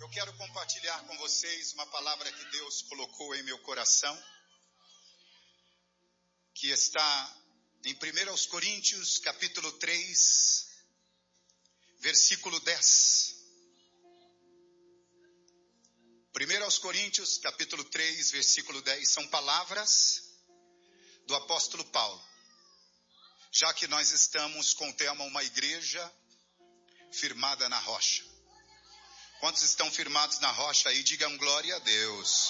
Eu quero compartilhar com vocês uma palavra que Deus colocou em meu coração, que está em 1 Coríntios, capítulo 3, versículo 10. 1 Coríntios, capítulo 3, versículo 10, são palavras do apóstolo Paulo. Já que nós estamos com o tema uma igreja firmada na rocha. Quantos estão firmados na rocha aí? Digam glória a Deus.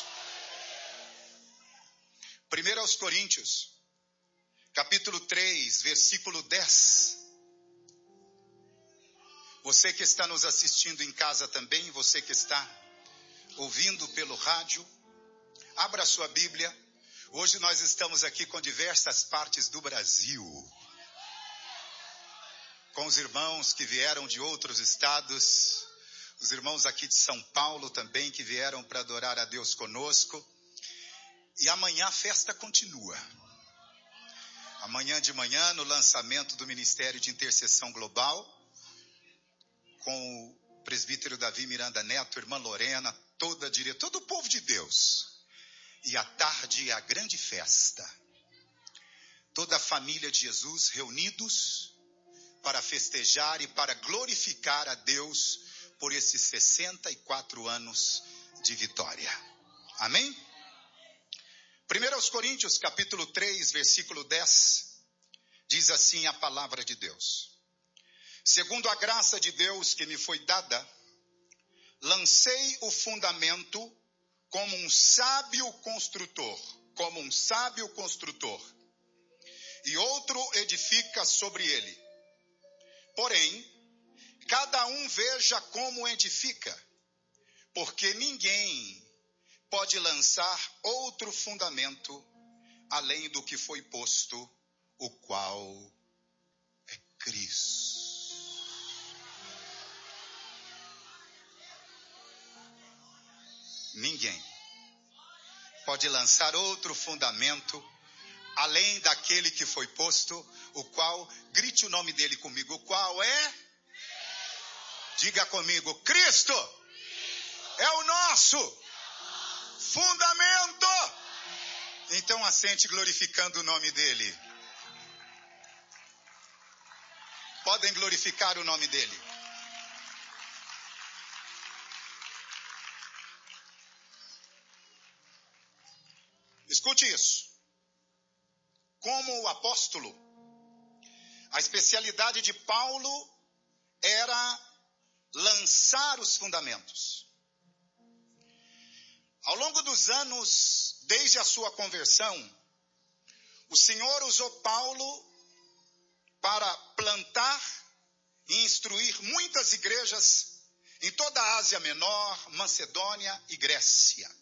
1 Coríntios, capítulo 3, versículo 10. Você que está nos assistindo em casa também, você que está ouvindo pelo rádio, abra sua Bíblia. Hoje nós estamos aqui com diversas partes do Brasil. Com os irmãos que vieram de outros estados, os irmãos aqui de São Paulo também que vieram para adorar a Deus conosco. E amanhã a festa continua. Amanhã de manhã, no lançamento do Ministério de Intercessão Global, com o presbítero Davi Miranda Neto, irmã Lorena, todo o povo de Deus. E à tarde a grande festa. Toda a família de Jesus reunidos para festejar e para glorificar a Deus por esses 64 anos de vitória. Amém? 1 Coríntios, capítulo 3, versículo 10, diz assim a palavra de Deus. Segundo a graça de Deus que me foi dada, lancei o fundamento como um sábio construtor, e outro edifica sobre ele. Porém, cada um veja como edifica, porque ninguém pode lançar outro fundamento além do que foi posto, o qual é Cristo. Ninguém pode lançar outro fundamento além daquele que foi posto, o qual, grite o nome dele comigo, o qual é? Diga comigo, Cristo é o nosso fundamento. Então assente glorificando o nome dele. Podem glorificar o nome dele. Escute isso. Como o apóstolo, a especialidade de Paulo era lançar os fundamentos. Ao longo dos anos, desde a sua conversão, o Senhor usou Paulo para plantar e instruir muitas igrejas em toda a Ásia Menor, Macedônia e Grécia.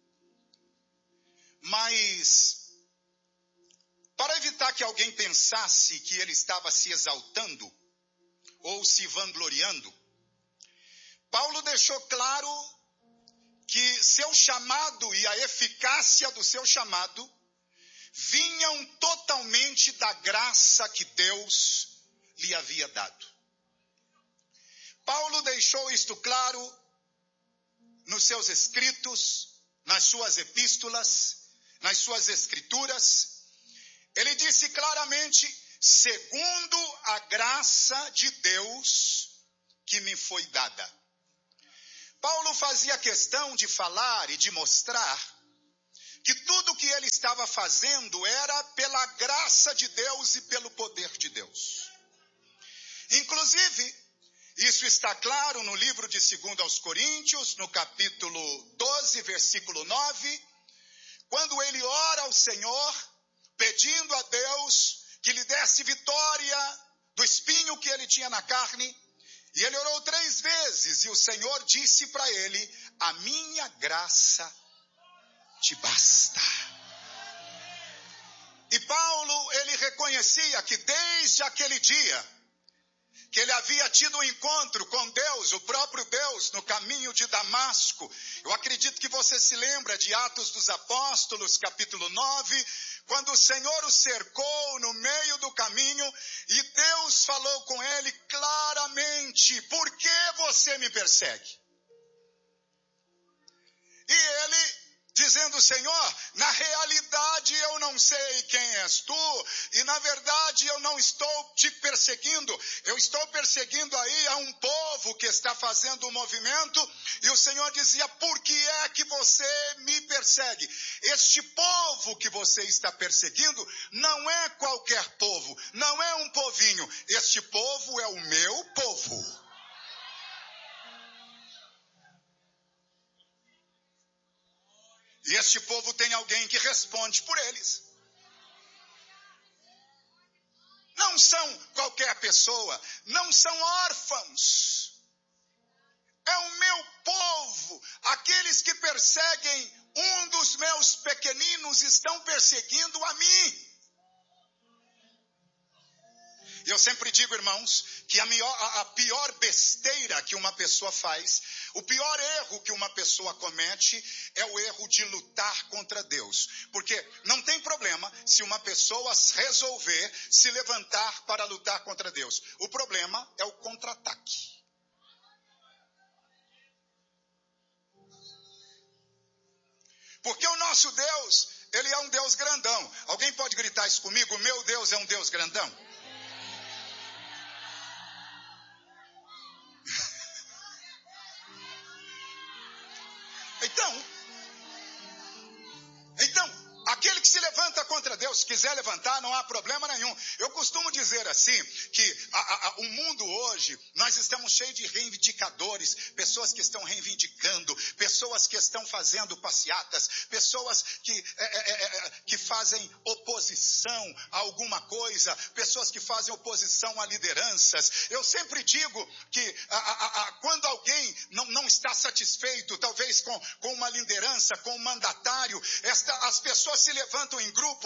Mas, para evitar que alguém pensasse que ele estava se exaltando ou se vangloriando, Paulo deixou claro que seu chamado e a eficácia do seu chamado vinham totalmente da graça que Deus lhe havia dado. Paulo deixou isto claro nos seus escritos, nas suas epístolas, nas suas escrituras. Ele disse claramente, segundo a graça de Deus que me foi dada. Paulo fazia questão de falar e de mostrar que tudo o que ele estava fazendo era pela graça de Deus e pelo poder de Deus. Inclusive, isso está claro no livro de 2 aos Coríntios, no capítulo 12, versículo 9, quando ele ora ao Senhor, pedindo a Deus que lhe desse vitória do espinho que ele tinha na carne. E ele orou 3 vezes e o Senhor disse para ele, a minha graça te basta. E Paulo, ele reconhecia que desde aquele dia que ele havia tido um encontro com Deus, o próprio Deus, no caminho de Damasco. Eu acredito que você se lembra de Atos dos Apóstolos, capítulo 9, quando o Senhor o cercou no meio do caminho e Deus falou com ele claramente, por que você me persegue? dizendo: Senhor, na realidade eu não sei quem és tu, e na verdade eu não estou te perseguindo, eu estou perseguindo aí a um povo que está fazendo um movimento. E o Senhor dizia: por que é que você me persegue? Este povo que você está perseguindo não é qualquer povo, não é um povinho, este povo é o meu povo. E este povo tem alguém que responde por eles. Não são qualquer pessoa, não são órfãos. É o meu povo. Aqueles que perseguem um dos meus pequeninos estão perseguindo a mim. E eu sempre digo, irmãos, que a pior besteira que uma pessoa faz, o pior erro que uma pessoa comete é o erro de lutar contra Deus. Porque não tem problema se uma pessoa resolver se levantar para lutar contra Deus. O problema é o contra-ataque. Porque o nosso Deus, ele é um Deus grandão. Alguém pode gritar isso comigo? Meu Deus é um Deus grandão? Então, aquele que se levanta contra Deus, se quiser levantar, não há problema nenhum. Eu costumo dizer assim, que o mundo hoje, nós estamos cheios de reivindicadores, pessoas que estão reivindicando, pessoas que estão fazendo passeatas, pessoas que fazem oposição a alguma coisa, pessoas que fazem oposição a lideranças. Eu sempre digo que quando alguém não está satisfeito, talvez com uma liderança, com um mandatário, as pessoas se levantam em grupo